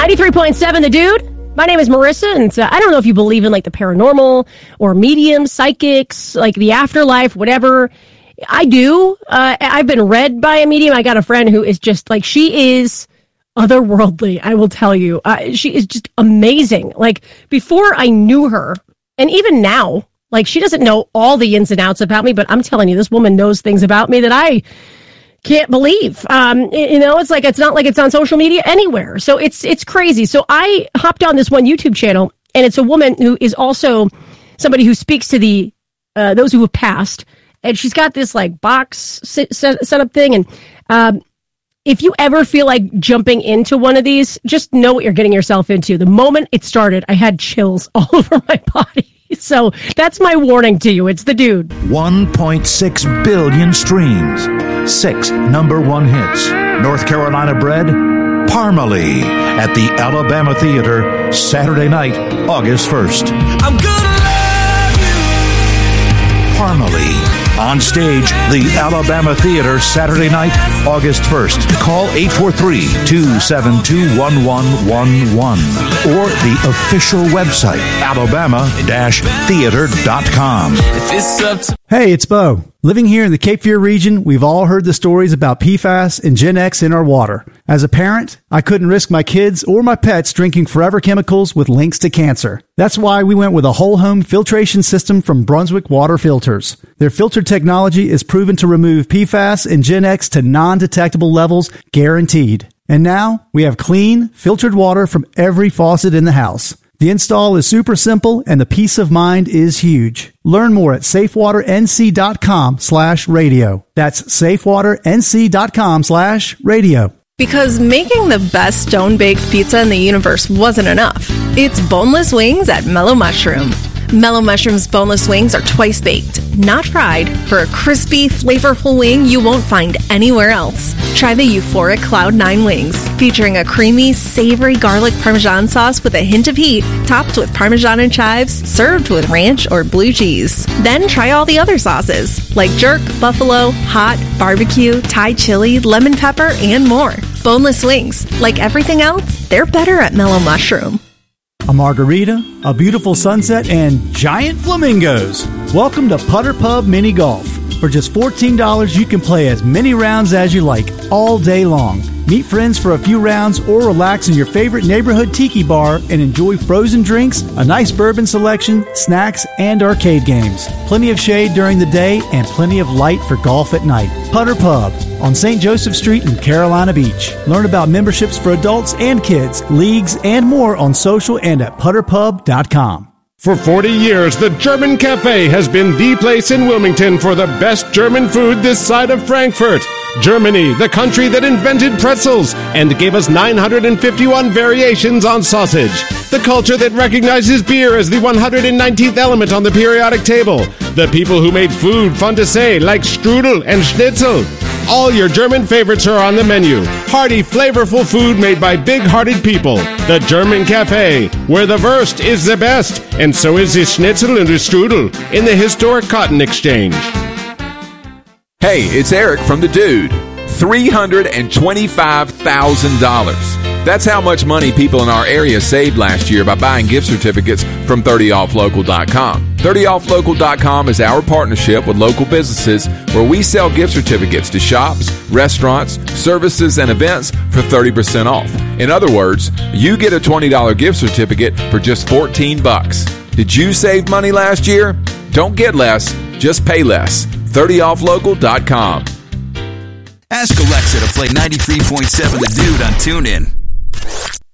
93.7 The Dude. My name is Marissa, and I don't know if you believe in like the paranormal or mediums, psychics, like the afterlife, whatever. I do. I've been read by a medium. I got a friend who is just like, she is otherworldly, I will tell you. She is just amazing. Like, before I knew her, and even now, like, she doesn't know all the ins and outs about me, but I'm telling you, this woman knows things about me that I can't believe. It's like, it's not like it's on social media anywhere. So it's crazy. So I hopped on this one YouTube channel, and it's a woman who is also somebody who speaks to the those who have passed. And she's got this like box set up thing. And if you ever feel like jumping into one of these, just know what you're getting yourself into. The moment it started, I had chills all over my body. So that's my warning to you. It's The Dude. 1.6 billion streams. 6 number one hits. North Carolina bred Parmalee at the Alabama Theater Saturday night, August 1st. I'm gonna love you. Parmalee on stage, the Alabama Theater Saturday night, August 1st. Call 843-272-1111 or the official website, alabama-theater.com. Hey, it's Bo. Living here in the Cape Fear region, we've all heard the stories about PFAS and Gen X in our water. As a parent, I couldn't risk my kids or my pets drinking forever chemicals with links to cancer. That's why we went with a whole home filtration system from Brunswick Water Filters. Their filter technology is proven to remove PFAS and Gen X to non-detectable levels, guaranteed. And now, we have clean, filtered water from every faucet in the house. The install is super simple and the peace of mind is huge. Learn more at safewaternc.com/radio. That's safewaternc.com/radio. Because making the best stone-baked pizza in the universe wasn't enough. It's boneless wings at Mellow Mushroom. Mellow Mushroom's boneless wings are twice baked, not fried, for a crispy, flavorful wing you won't find anywhere else. Try the euphoric Cloud 9 wings, featuring a creamy, savory garlic Parmesan sauce with a hint of heat, topped with Parmesan and chives, served with ranch or blue cheese. Then try all the other sauces, like jerk, buffalo, hot, barbecue, Thai chili, lemon pepper, and more. Boneless wings, like everything else, they're better at Mellow Mushroom. A margarita, a beautiful sunset, and giant flamingos. Welcome to Putter Pub Mini Golf. For just $14, you can play as many rounds as you like, all day long. Meet friends for a few rounds or relax in your favorite neighborhood tiki bar and enjoy frozen drinks, a nice bourbon selection, snacks, and arcade games. Plenty of shade during the day and plenty of light for golf at night. Putter Pub on St. Joseph Street in Carolina Beach. Learn about memberships for adults and kids, leagues, and more on social and at putterpub.com. For 40 years, the German Cafe has been the place in Wilmington for the best German food this side of Frankfurt. Germany, the country that invented pretzels and gave us 951 variations on sausage. The culture that recognizes beer as the 119th element on the periodic table. The people who made food fun to say, like strudel and schnitzel. All your German favorites are on the menu. Hearty, flavorful food made by big-hearted people. The German Cafe, where the Wurst is the best, and so is the schnitzel and the strudel in the historic Cotton Exchange. Hey, it's Eric from The Dude. $325,000. That's how much money people in our area saved last year by buying gift certificates from 30offlocal.com. 30offlocal.com is our partnership with local businesses where we sell gift certificates to shops, restaurants, services, and events for 30% off. In other words, you get a $20 gift certificate for just $14. Did you save money last year? Don't get less, just pay less. 30offlocal.com. Ask Alexa to play 93.7 The Dude on TuneIn.